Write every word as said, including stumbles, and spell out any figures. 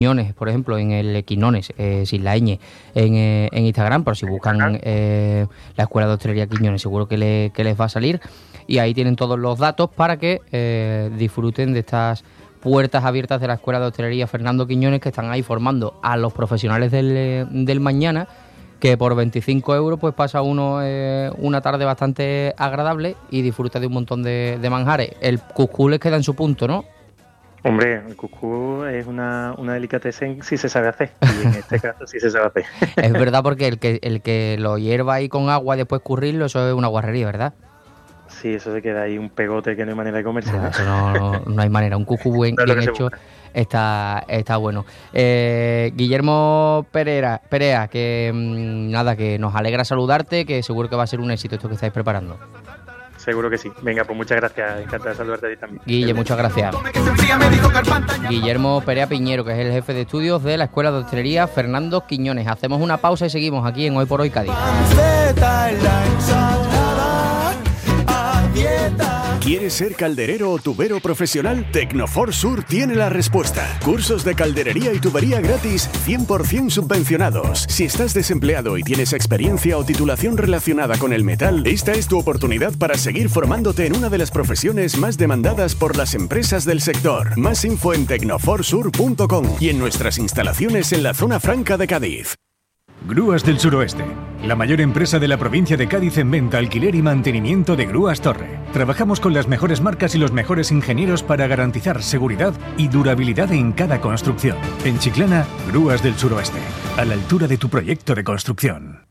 Quiñones, por ejemplo, en el Quinones, eh, sin la ñ, en, eh, en Instagram, pero si buscan eh, la Escuela de Hostelería Quiñones, seguro que, le, que les va a salir. Y ahí tienen todos los datos para que eh, disfruten de estas puertas abiertas de la Escuela de Hostelería Fernando Quiñones, que están ahí formando a los profesionales del, del mañana, que por veinticinco euros pues pasa uno eh, una tarde bastante agradable y disfruta de un montón de, de manjares. El cuscús les queda en su punto, ¿no? Hombre, el cuscús es una, una delicatessen si se sabe hacer, y en este caso sí se sabe hacer. Es verdad, porque el que el que lo hierva ahí con agua y después currirlo, eso es una guarrería, ¿verdad? Sí, eso se queda ahí un pegote que no hay manera de comerse. No, eso no, no, no hay manera, un cuscús buen, bien hecho está, está bueno. Eh, Guillermo Pereira, Perea, que mmm, nada, que nos alegra saludarte, que seguro que va a ser un éxito esto que estáis preparando. Seguro que sí. Venga, pues muchas gracias. Encantado de saludarte a ti también. Guille, muchas gracias. Guillermo Perea Piñero, que es el jefe de estudios de la Escuela de Hostelería Fernando Quiñones. Hacemos una pausa y seguimos aquí en Hoy por Hoy Cádiz. ¿Quieres ser calderero o tubero profesional? Tecnofor Sur tiene la respuesta. Cursos de calderería y tubería gratis, cien por ciento subvencionados. Si estás desempleado y tienes experiencia o titulación relacionada con el metal, esta es tu oportunidad para seguir formándote en una de las profesiones más demandadas por las empresas del sector. Más info en tecnoforsur punto com y en nuestras instalaciones en la zona franca de Cádiz. Grúas del Suroeste, la mayor empresa de la provincia de Cádiz en venta, alquiler y mantenimiento de grúas torre. Trabajamos con las mejores marcas y los mejores ingenieros para garantizar seguridad y durabilidad en cada construcción. En Chiclana, Grúas del Suroeste, a la altura de tu proyecto de construcción.